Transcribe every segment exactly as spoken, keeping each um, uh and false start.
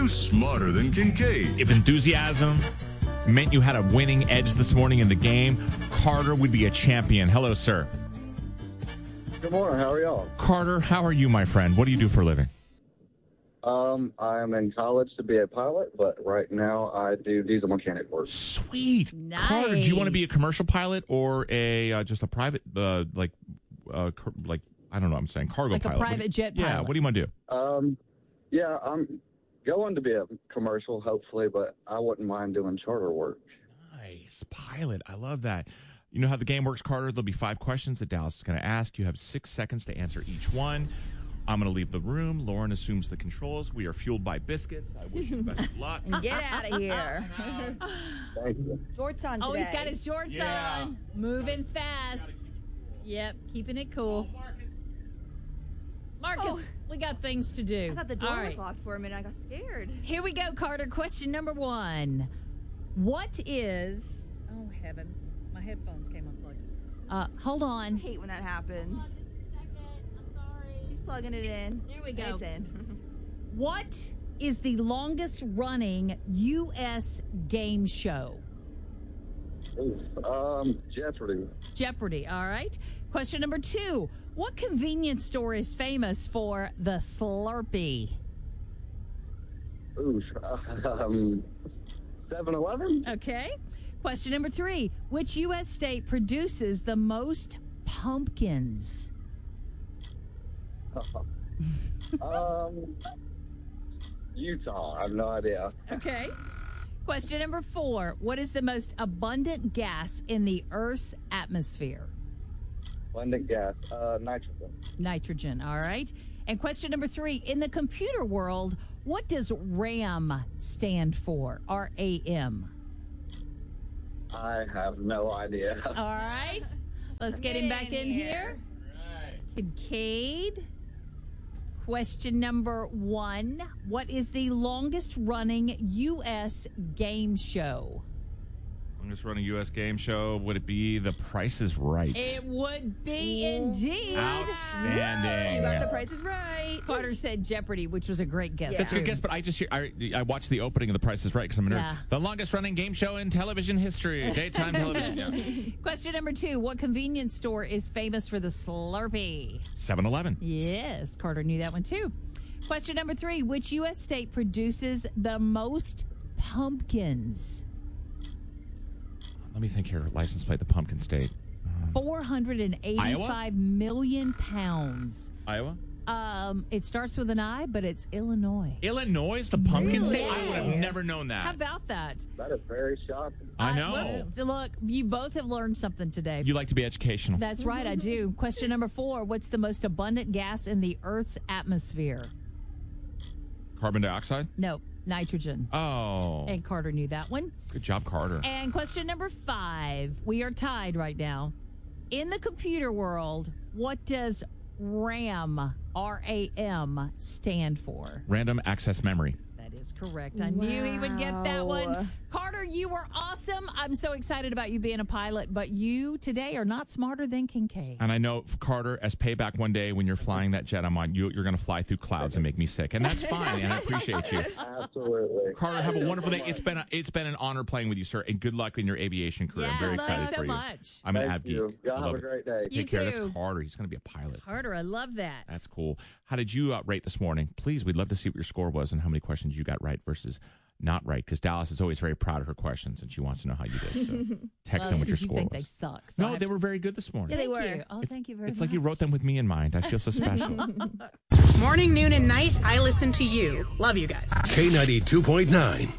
Who's smarter than Kincaid? If enthusiasm meant you had a winning edge this morning in the game, Carter would be a champion. Hello, sir. Good morning. How are y'all? Carter, how are you, my friend? What do you do for a living? Um, I'm in college to be a pilot, but right now I do diesel mechanic work. Sweet. Nice. Carter, do you want to be a commercial pilot or a uh, just a private, uh, like, uh, car- like I don't know, I'm saying cargo Like pilot? a What do private you- jet Yeah, pilot. what do you want to do? Um, yeah, I'm going to be a commercial, hopefully, but I wouldn't mind doing charter work. Nice. Pilot. I love that. You know how the game works, Carter? There'll be five questions that Dallas is going to ask. You have six seconds to answer each one. I'm going to leave the room. Lauren assumes the controls. We are fueled by biscuits. I wish you best of luck. Get out of here. Thank you. Shorts on today. Oh, he's got his shorts Yeah. on. Moving fast. Yep, keeping it cool. Marcus, we got things to do. I thought the door All was right. locked for a minute. I got scared. Here we go, Carter. Question number one. What is... Oh, heavens. My headphones came unplugged. Uh, hold I on. hate when that happens. He's plugging it in. There we go. It's in. What is the longest running U S game show? Ooh, um, Jeopardy. Jeopardy, all right. Question number two. What convenience store is famous for the Slurpee? Ooh, um, seven eleven? Okay. Question number three. Which U S state produces the most pumpkins? um, Utah. I have no idea. Okay. Question number four. What is the most abundant gas in the Earth's atmosphere? Abundant gas. Uh, nitrogen. Nitrogen, all right. And question number three. In the computer world, what does RAM stand for? R A M. I have no idea. All right. Let's get him back in here. Kincaid. Question number one. What is the longest running U S game show? Longest running U S game show. Would it be The Price is Right? It would be indeed. Outstanding. You got the prices right. Carter said Jeopardy, which was a great guess. That's a too. good guess, but I just hear I, I watched the opening of The Price is Right because I'm a nerd. Yeah. The longest running game show in television history, daytime television. Yeah. Question number two. What convenience store is famous for the Slurpee? seven eleven. Yes, Carter knew that one too. Question number three. Which U S state produces the most pumpkins? Let me think here. License plate, the Pumpkin State. four hundred eighty-five million pounds. Iowa? Um, it starts with an I, but it's Illinois. Illinois is the Pumpkin Really? State? I would have Yes. never known that. How about that? That is very shocking. I Uh, know. look, so look, you both have learned something today. You like to be educational. That's right, I do. Question number four. What's the most abundant gas in the Earth's atmosphere? Carbon dioxide? No, nitrogen. Oh. And Carter knew that one. Good job, Carter. And question number five. We are tied right now. In the computer world, what does RAM, R A M, stand for? Random access memory. That is correct. I knew he would get that Wow. one. Carter, you were awesome. I'm so excited about you being a pilot, but you today are not smarter than Kincaid. And I know, Carter, as payback one day when you're flying that jet I'm on, you, you're going to fly through clouds and make me sick. And that's fine, and I appreciate you. Absolutely. Carter, have a wonderful day. It's been a, it's been an honor playing with you, sir, and good luck in your aviation career. Yeah, I'm very thanks excited so for you. much. I'm an Thank av geek. you. Y'all I have love a it. great day. You Take care. too. That's Carter. He's going to be a pilot. Carter, I love that. That's cool. How did you uh, rate this morning? Please, we'd love to see what your score was and how many questions you got right versus not right, because Dallas is always very proud of her questions, and she wants to know how you did. So text Well, them what your because you score think was. they suck. So I No, have they to- were very good this morning. Yeah, they Thank were. you. Oh, It's- thank you very It's much. like you wrote them with me in mind. I feel so special. Morning, noon, and night, I listen to you. Love you guys. K ninety-two point nine.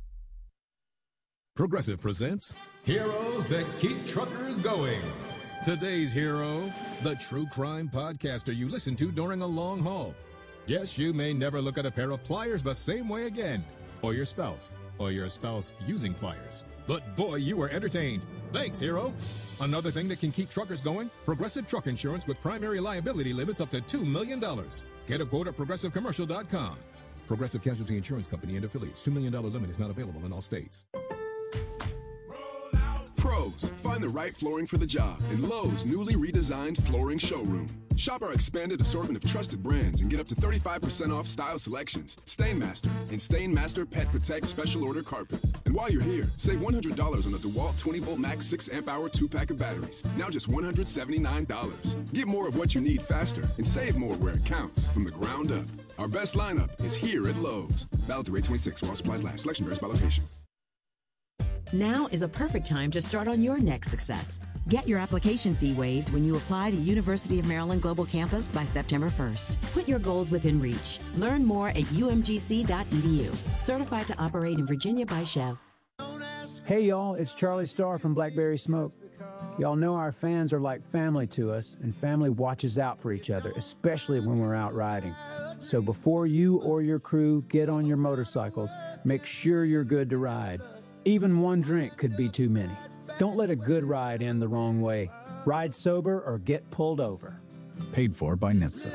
Progressive presents Heroes That Keep Truckers Going. Today's hero, the true crime podcaster you listen to during a long haul. Yes, you may never look at a pair of pliers the same way again, or your spouse, or your spouse using pliers. But boy, you were entertained. Thanks, hero. Another thing that can keep truckers going, Progressive Truck Insurance with primary liability limits up to two million dollars. Get a quote at progressive commercial dot com. Progressive Casualty Insurance Company and affiliates. two million dollars limit is not available in all states. Pros, find the right flooring for the job in Lowe's newly redesigned flooring showroom. Shop our expanded assortment of trusted brands and get up to thirty-five percent off style selections, Stainmaster, and Stainmaster Pet Protect Special Order Carpet. And while you're here, save one hundred dollars on the DeWalt twenty volt Max six amp hour two pack of batteries. Now just one hundred seventy-nine dollars. Get more of what you need faster and save more where it counts from the ground up. Our best lineup is here at Lowe's. Valid through eight twenty-six while supplies last. Selection varies by location. Now is a perfect time to start on your next success. Get your application fee waived when you apply to University of Maryland Global Campus by September first. Put your goals within reach. Learn more at U M G C dot E D U. Certified to operate in Virginia by Chev. Hey y'all, it's Charlie Starr from Blackberry Smoke. Y'all know our fans are like family to us, and family watches out for each other, especially when we're out riding. So before you or your crew get on your motorcycles, make sure you're good to ride. Even one drink could be too many. Don't let a good ride end the wrong way. Ride sober or get pulled over. Paid for by N H T S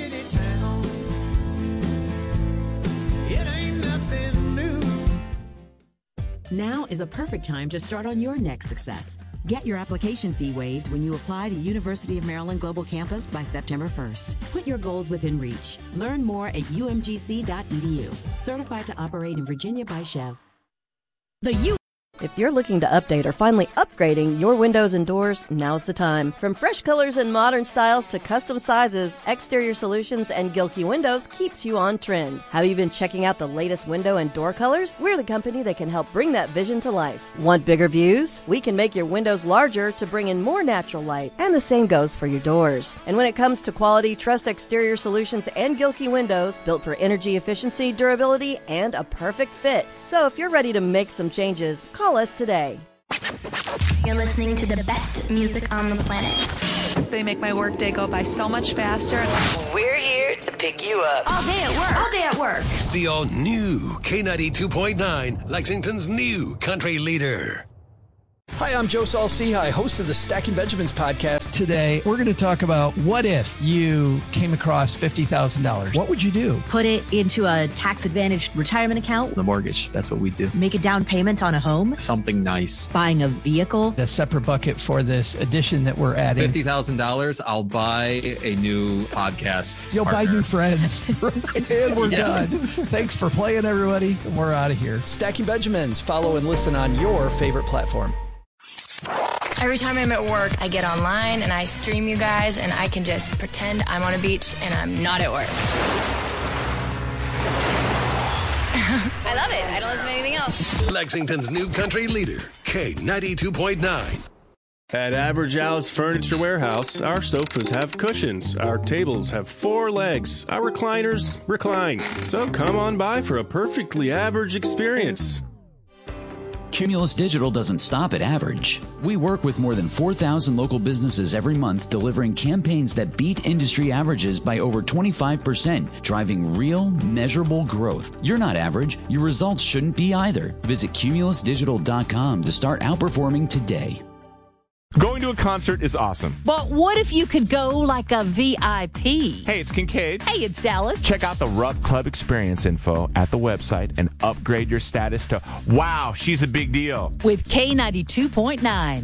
A. Now is a perfect time to start on your next success. Get your application fee waived when you apply to University of Maryland Global Campus by September first. Put your goals within reach. Learn more at U M G C dot E D U. Certified to operate in Virginia by Chev. The U. If you're looking to update or finally upgrading your windows and doors, now's the time. From fresh colors and modern styles to custom sizes, Exterior Solutions and Gilkey Windows keeps you on trend. Have you been checking out the latest window and door colors? We're the company that can help bring that vision to life. Want bigger views? We can make your windows larger to bring in more natural light. And the same goes for your doors. And when it comes to quality, trust Exterior Solutions and Gilkey Windows, built for energy efficiency, durability, and a perfect fit. So if you're ready to make some changes, call us today. You're listening to the best music on the planet. They make my workday go by so much faster. We're here to pick you up. All day at work. All day at work. The all-new K ninety-two point nine, Lexington's new country leader. Hi, I'm Joe Saul-Sehy, host of the Stacking Benjamins podcast. Today, we're going to talk about what if you came across fifty thousand dollars. What would you do? Put it into a tax-advantaged retirement account. The mortgage, that's what we do. Make a down payment on a home. Something nice. Buying a vehicle. A separate bucket for this addition that we're adding. fifty thousand dollars, I'll buy a new podcast You'll partner. buy new friends. And we're Yeah. done. Thanks for playing, everybody. We're out of here. Stacking Benjamins. Follow and listen on your favorite platform. Every time I'm at work, I get online and I stream you guys, and I can just pretend I'm on a beach and I'm not at work. I love it. I don't listen to anything else. Lexington's new country leader, K ninety-two point nine. At Average Al's Furniture Warehouse, our sofas have cushions, our tables have four legs, our recliners recline. So come on by for a perfectly average experience. Cumulus Digital doesn't stop at average. We work with more than four thousand local businesses every month, delivering campaigns that beat industry averages by over twenty-five percent, driving real, measurable growth. You're not average. Your results shouldn't be either. Visit cumulus digital dot com to start outperforming today. Going to a concert is awesome. But what if you could go like a V I P? Hey, it's Kincaid. Hey, it's Dallas. Check out the Rupp Club experience info at the website and upgrade your status to, wow, she's a big deal. With K ninety-two point nine.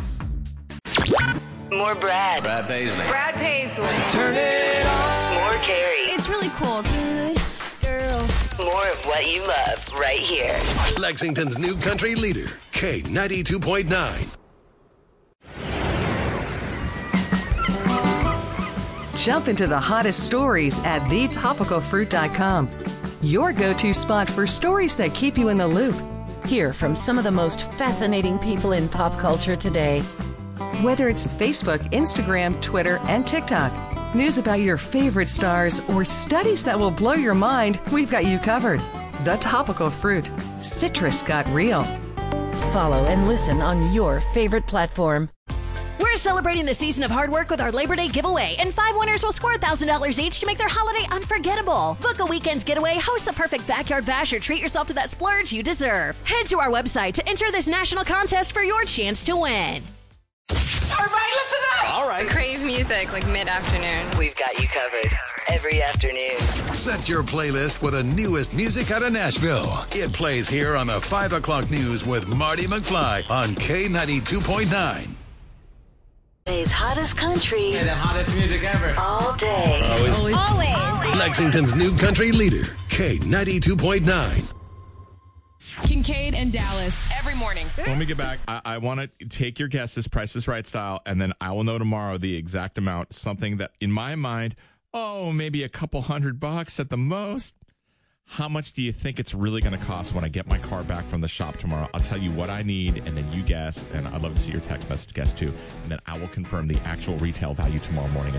More Brad. Brad Paisley. Brad Paisley. Turn it on. More Carrie. It's really cool. Good girl. More of what you love right here. Lexington's new country leader, K ninety-two point nine. Jump into the hottest stories at the topical fruit dot com. Your go-to spot for stories that keep you in the loop. Hear from some of the most fascinating people in pop culture today. Whether it's Facebook, Instagram, Twitter, and TikTok, news about your favorite stars, or studies that will blow your mind, we've got you covered. The Topical Fruit. Citrus got real. Follow and listen on your favorite platform. We're celebrating the season of hard work with our Labor Day giveaway, and five winners will score one thousand dollars each to make their holiday unforgettable. Book a weekend's getaway, host the perfect backyard bash, or treat yourself to that splurge you deserve. Head to our website to enter this national contest for your chance to win. Everybody listen up! All I crave music like mid-afternoon. We've got you covered every afternoon. Set your playlist with the newest music out of Nashville. It plays here on the five o'clock news with Marty McFly on K ninety-two point nine. Today's hottest country. Yeah, the hottest music ever. All day. Always. Always. Always. Lexington's new country leader, K ninety-two point nine. Kincaid and Dallas every morning. When we get back, I, I want to take your guesses, Price is Right style, and then I will know tomorrow the exact amount. Something that, in my mind, oh, maybe a couple hundred bucks at the most. How much do you think it's really going to cost when I get my car back from the shop tomorrow? I'll tell you what I need, and then you guess, and I'd love to see your text message guess too. And then I will confirm the actual retail value tomorrow morning at